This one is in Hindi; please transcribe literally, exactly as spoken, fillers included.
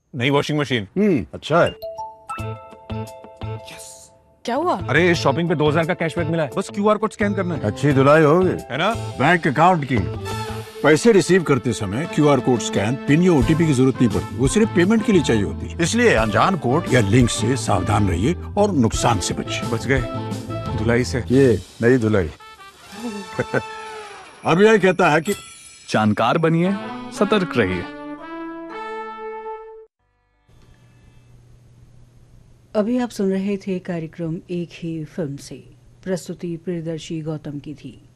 नई वॉशिंग मशीन। हम्म अच्छा है। क्या हुआ? अरे शॉपिंग पे दो हजार का कैशबैक मिला है, बस क्यूआर कोड स्कैन करना है अच्छी धुलाई होगी है ना। बैंक अकाउंट की। पैसे रिसीव करते समय क्यूआर कोड स्कैन, पिन या ओटीपी की जरूरत नहीं पड़ती। वो सिर्फ पेमेंट के लिए चाहिए होती है। इसलिए अनजान कोड या लिंक से सावधान रहिए और नुकसान से बचिए। बच गए धुलाई से। ये नई धुलाई। अब यह कहता है कि जानकार बनिए, सतर्क रहिए। अभी आप सुन रहे थे कार्यक्रम एक ही फिल्म से। प्रस्तुति प्रियदर्शी गौतम की थी।